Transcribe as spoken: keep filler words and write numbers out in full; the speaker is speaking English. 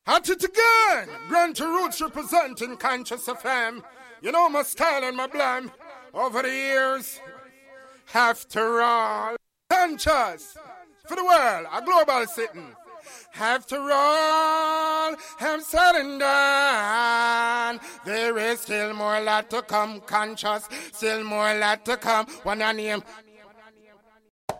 At it again! Grant Roots representing Conscious F M. You know my style and my blam. Over the years, after all, Conscious for the world, a global sitting. After all, I'm said and done. There is still more lot to come, Conscious. Still more lot to come. When I name